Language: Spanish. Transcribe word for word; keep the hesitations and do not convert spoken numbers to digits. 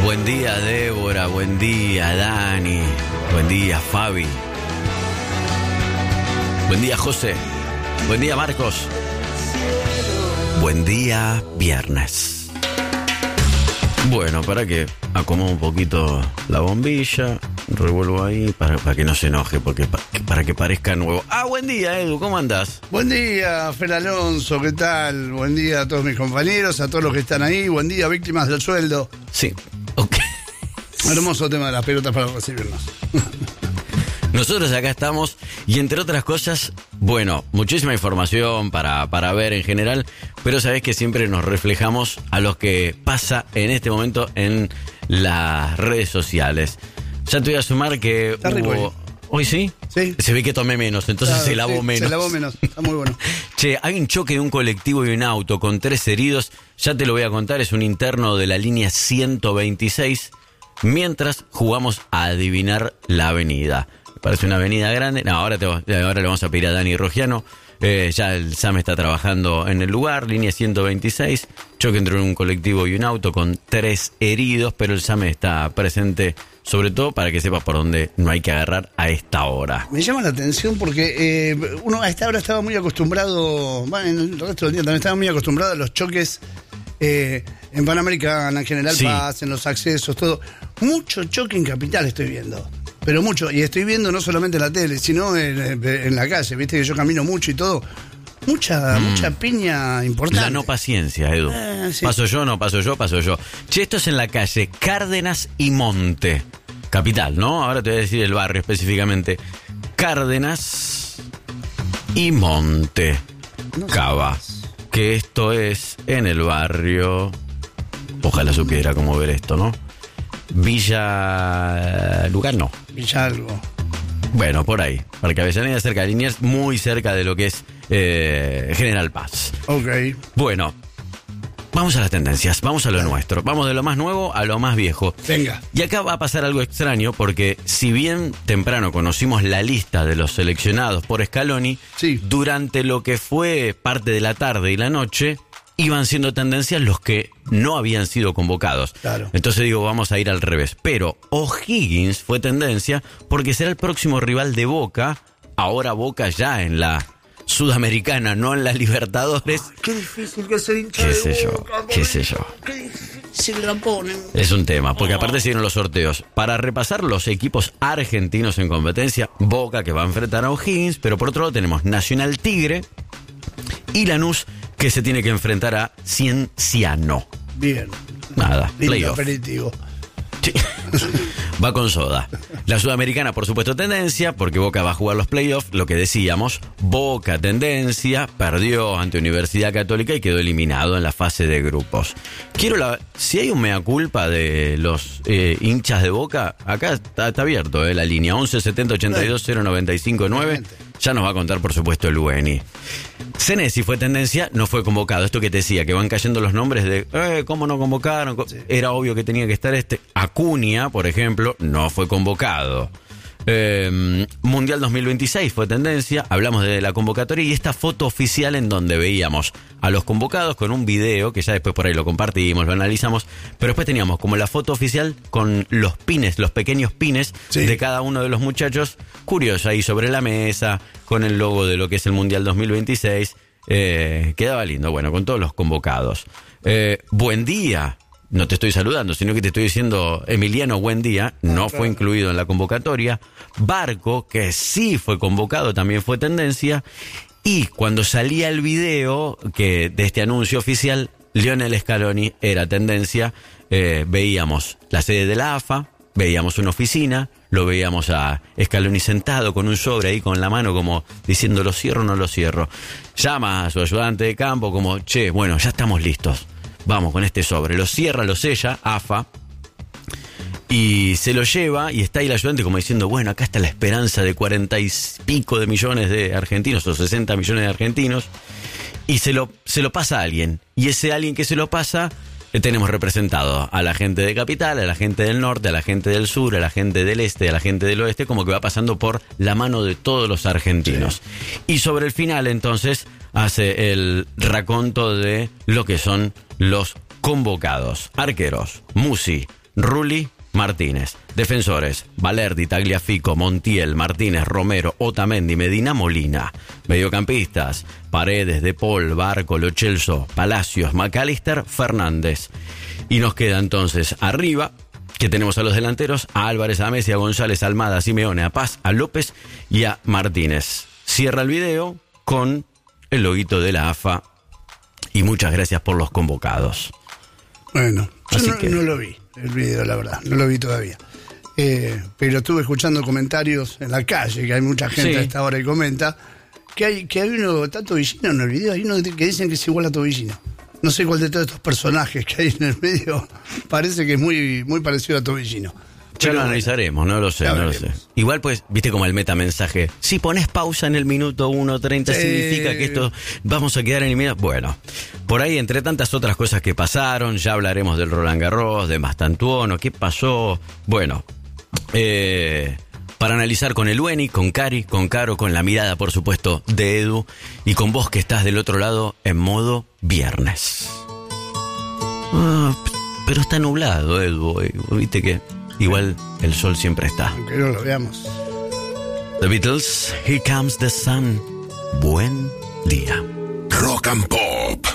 Buen día, Débora. Buen día, Dani. Buen día, Fabi. Buen día, José. Buen día, Marcos. Buen día, viernes. Bueno, para que acomodo un poquito la bombilla, revuelvo ahí para, para que no se enoje, porque para, para que parezca nuevo. Ah, buen día, Edu, ¿cómo andás? Buen día, Fer Alonso, ¿qué tal? Buen día a todos mis compañeros, a todos los que están ahí. Buen día, víctimas del sueldo. Sí, ok. Hermoso tema de las pelotas para recibirnos. Nosotros acá estamos y entre otras cosas, bueno, muchísima información para, para ver en general, pero sabés que siempre nos reflejamos a lo que pasa en este momento en las redes sociales. Ya te voy a sumar que Está rico hubo... hoy. ¿Hoy sí? Sí. Se ve que tomé menos, entonces Claro, se lavó sí, menos. Se lavó menos, está muy bueno. Che, hay un choque de un colectivo y un auto con tres heridos, ya te lo voy a contar, es un interno de la línea ciento veintiséis, mientras jugamos a adivinar la avenida. Parece una avenida grande. No, ahora, te, ahora le vamos a pedir a Dani Rogiano. Eh, ya el SAM está trabajando en el lugar. Línea ciento veintiséis. Choque entre un colectivo y un auto con tres heridos. Pero el SAM está presente, sobre todo para que sepas por dónde no hay que agarrar a esta hora. Me llama la atención porque eh, uno a esta hora estaba muy acostumbrado, bueno, en el resto del día también estaba muy acostumbrado a los choques eh, en Panamericana, en General Sí. Paz, en los accesos, todo. Mucho choque en Capital estoy viendo. Pero mucho, y estoy viendo no solamente en la tele, sino en, en la calle, viste que yo camino mucho y todo. Mucha, mm. mucha piña importante. La no paciencia, Edu. Eh, sí. Paso yo, no paso yo, paso yo. Che, esto es en la calle Cárdenas y Monte. Capital, ¿no? Ahora te voy a decir el barrio específicamente. Cárdenas y Monte. No sé. Cava. Que esto es en el barrio... Ojalá supiera cómo ver esto, ¿no? Villa Lugano. Villa algo. Bueno, por ahí. Porque Avellaneda cerca de Liniers, muy cerca de lo que es eh, General Paz. Ok. Bueno, vamos a las tendencias, vamos a lo nuestro. Vamos de lo más nuevo a lo más viejo. Venga. Y acá va a pasar algo extraño porque si bien temprano conocimos la lista de los seleccionados por Scaloni, Sí. durante lo que fue parte de la tarde y la noche iban siendo tendencias los que no habían sido convocados. Claro. Entonces digo, vamos a ir al revés. Pero O'Higgins fue tendencia porque será el próximo rival de Boca. Ahora Boca ya en la Sudamericana, no en la Libertadores. Ay, qué difícil que es ser hincha ¿Qué de sé yo? Boca, ¿Qué sé yo? Qué difícil la ponen. Es un tema, porque aparte se dieron los sorteos. Para repasar los equipos argentinos en competencia, Boca que va a enfrentar a O'Higgins, pero por otro lado tenemos Nacional Tigre y Lanús que se tiene que enfrentar a Cienciano. Bien. Nada, Lindo playoff. aperitivo. Sí. Va con soda. La Sudamericana, por supuesto, tendencia, porque Boca va a jugar los playoffs. Lo que decíamos, Boca tendencia, perdió ante Universidad Católica y quedó eliminado en la fase de grupos. Quiero la, si hay un mea culpa de los eh, hinchas de Boca, acá está, está abierto eh, la línea once setenta ochenta y dos cero noventa y cinco nueve. Ya nos va a contar, por supuesto, el U N I. Senesi fue tendencia, no fue convocado. Esto que te decía, que van cayendo los nombres de, eh, ¿cómo no convocaron? Sí. Era obvio que tenía que estar este. Acuña, por ejemplo, no fue convocado. Eh, Mundial dos mil veintiséis fue tendencia, hablamos de la convocatoria y esta foto oficial en donde veíamos a los convocados con un video, que ya después por ahí lo compartimos, lo analizamos, pero después teníamos como la foto oficial con los pines, los pequeños pines Sí. de cada uno de los muchachos, curioso ahí sobre la mesa, con el logo de lo que es el Mundial dos mil veintiséis, eh, quedaba lindo, bueno, con todos los convocados. Eh, buen día. No te estoy saludando, sino que te estoy diciendo Emiliano Buendía, no fue incluido en la convocatoria. Barco, que sí fue convocado, también fue tendencia. Y cuando salía el video que de este anuncio oficial, Lionel Scaloni era tendencia. Eh, veíamos la sede de la A F A, veíamos una oficina, lo veíamos a Scaloni sentado con un sobre ahí con la mano como diciendo lo cierro o no lo cierro. Llama a su ayudante de campo como, che, bueno, ya estamos listos. Vamos con este sobre, lo cierra, lo sella, A F A, y se lo lleva, y está ahí el ayudante como diciendo, bueno, acá está la esperanza de cuarenta y pico de millones de argentinos, o sesenta millones de argentinos, y se lo, se lo pasa a alguien, y ese alguien que se lo pasa, eh, tenemos representado a la gente de Capital, a la gente del norte, a la gente del sur, a la gente del este, a la gente del oeste, como que va pasando por la mano de todos los argentinos. Sí. Y sobre el final, entonces, hace el raconto de lo que son los convocados. Arqueros, Musi, Rulli, Martínez. Defensores: Valerdi, Tagliafico, Montiel, Martínez, Romero, Otamendi, Medina, Molina. Mediocampistas: Paredes, De Paul, Barco, Lo Celso, Palacios, McAllister, Fernández. Y nos queda entonces arriba, que tenemos a los delanteros: a Álvarez, a Messi, a González, a Almada, a Simeone, a Paz, a López y a Martínez. Cierra el video con el loguito de la A F A y muchas gracias por los convocados. Bueno, yo Así no, que... no lo vi, el video, la verdad, no lo vi todavía. Eh, pero estuve escuchando comentarios en la calle, que hay mucha gente Sí. a esta hora y comenta, que hay, que hay uno, está Tobillino en el video, hay uno que dicen que es igual a Tobillino. No sé cuál de todos estos personajes que hay en el medio parece que es muy, muy parecido a Tobillino. Ya Pero lo analizaremos, no lo sé, ya no lo sé. veremos. Igual pues, viste como el metamensaje, si pones pausa en el minuto uno treinta Sí. significa que esto vamos a quedar eliminados. Bueno, por ahí entre tantas otras cosas que pasaron, ya hablaremos del Roland Garros, de Mastantuono, qué pasó. Bueno, eh, para analizar con el Ueni, con Cari, con Caro, con la mirada por supuesto de Edu y con vos que estás del otro lado en modo viernes. Ah, pero está nublado, Edu, viste que... Igual el sol siempre está. aunque no lo veamos. The Beatles, Here Comes the Sun. Buen día. Rock and Pop.